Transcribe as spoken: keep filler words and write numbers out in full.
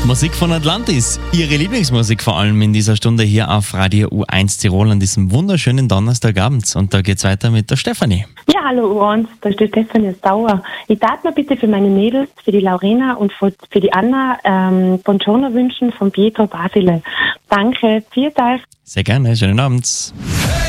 Musik von Atlantis. Ihre Lieblingsmusik vor allem in dieser Stunde hier auf Radio U eins Tirol an diesem wunderschönen Donnerstagabend. Und da geht's weiter mit der Stefanie. Ja, hallo U eins, da ist die Stefanie aus Dauer. Ich darf mir bitte für meine Mädels, für die Laurena und für die Anna ähm, Bonjour wünschen von Pietro Basile. Danke, viert euch. Sehr gerne, schönen Abend.